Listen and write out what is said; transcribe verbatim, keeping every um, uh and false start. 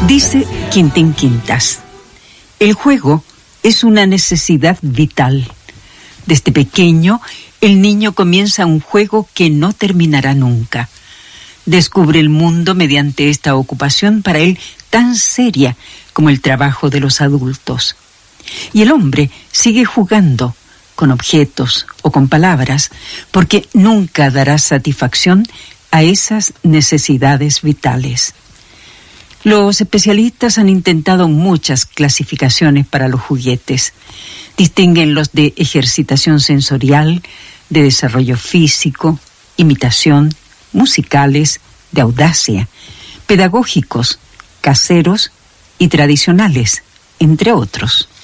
Dice Quintín Quintas: el juego es una necesidad vital. Desde pequeño, el niño comienza un juego que no terminará nunca. Descubre el mundo mediante esta ocupación para él tan seria como el trabajo de los adultos. Y el hombre sigue jugando con objetos o con palabras porque nunca dará satisfacción a esas necesidades vitales. Los especialistas han intentado muchas clasificaciones para los juguetes. Distinguen los de ejercitación sensorial, de desarrollo físico, imitación, musicales, de audacia, pedagógicos, caseros y tradicionales, entre otros.